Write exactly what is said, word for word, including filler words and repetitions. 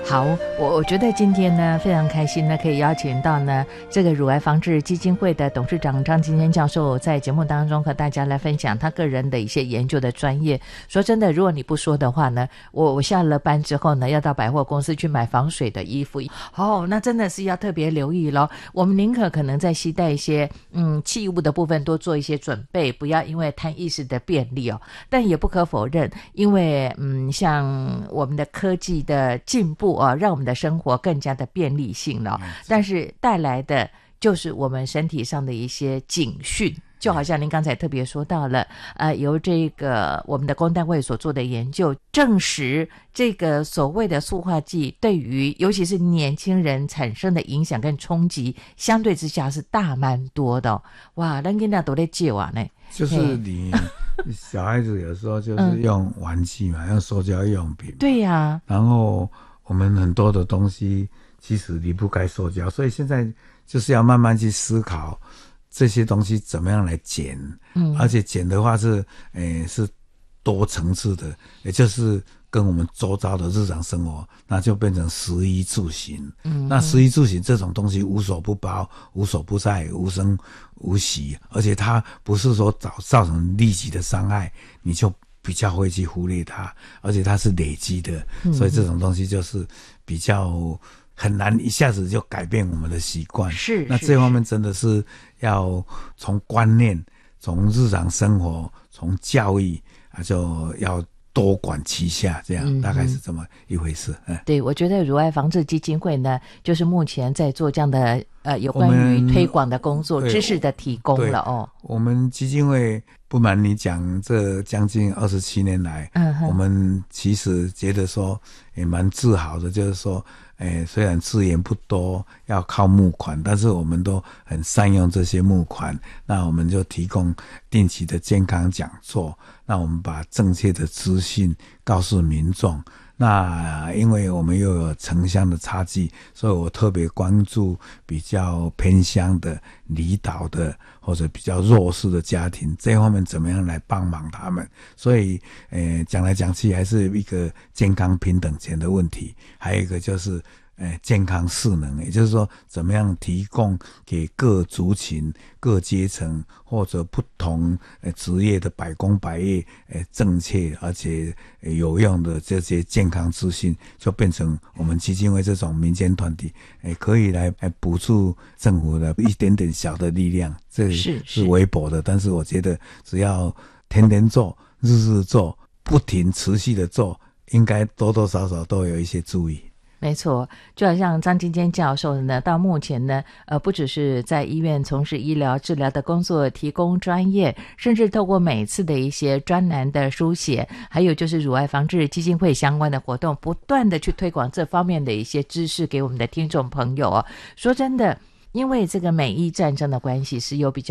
好，我我觉得今天呢非常开心呢，可以邀请到呢这个乳癌防治基金会的董事长张金坚教授在节目当中和大家来分享他个人的一些研究的专业。说真的，如果你不说的话呢，我我下了班之后呢，要到百货公司去买防水的衣服，哦，那真的是要特别留意咯。我们宁可可能在携带一些嗯器物的部分多做一些准备，不要因为贪一时的便利哦。但也不可否认，因为嗯像我们的科技的进步啊，让我们的生活更加的便利性了，但是带来的就是我们身体上的一些警讯。就好像您刚才特别说到了，呃，由这个我们的公单位所做的研究证实，这个所谓的塑化剂对于尤其是年轻人产生的影响跟冲击，相对之下是大蛮多的、哦。哇，咱现在都在戒完呢。 就是你小孩子有时候就是用玩具嘛，嗯、用塑胶用品。 对呀、啊。 然后我们很多的东西其实离不开塑胶，所以现在就是要慢慢去思考这些东西怎么样来减。嗯，而且减的话是，诶、是多层次的，也就是跟我们周遭的日常生活，那就变成食衣住行。嗯，那食衣住行这种东西无所不包、无所不在、无声无息，而且它不是说造造成立即的伤害，你就比较会去忽略它，而且它是累积的，所以这种东西就是比较很难一下子就改变我们的习惯。 是， 那这方面真的是要从观念、从日常生活、从教育啊，就要多管齐下，这样、嗯、大概是这么一回事。嗯， 对，我觉得乳癌防治基金会呢，就是目前在做这样的呃有关于推广的工作、知识的提供了哦。 我们基金会不瞒你讲，这将近二十七年来，嗯，我们其实觉得说也蛮自豪的，就是说，诶，虽然资源不多，要靠募款，但是我们都很善用这些募款。那我们就提供定期的健康讲座，那我们把正确的资讯告诉民众。那因为我们又有城乡的差距，所以我特别关注比较偏乡的、离岛的或者比较弱势的家庭，这方面怎么样来帮忙他们。所以呃，讲来讲去还是一个健康平等权的问题，还有一个就是呃，健康势能，也就是说怎么样提供给各族群、各阶层或者不同呃职业的百工百业呃正确而且、呃、有用的这些健康资讯，就变成我们基金会这种民间团体呃可以来来补助政府的一点点小的力量，这是是微薄的，但是我觉得只要天天做、日日做、不停持续的做，应该多多少少都有一些注意。 没错，就好像张金坚教授呢，到目前呢，呃，不只是在医院从事医疗治疗的工作，提供专业，甚至透过每次的一些专栏的书写，还有就是乳癌防治基金会相关的活动，不断的去推广这方面的一些知识给我们的听众朋友哦。说真的，因为这个美伊战争的关系，是有比较